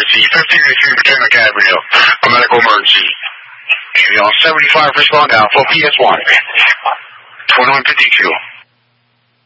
emergency. 1583 Potomac Avenue. A medical emergency. You know, 75 respond now for PS1. 2152.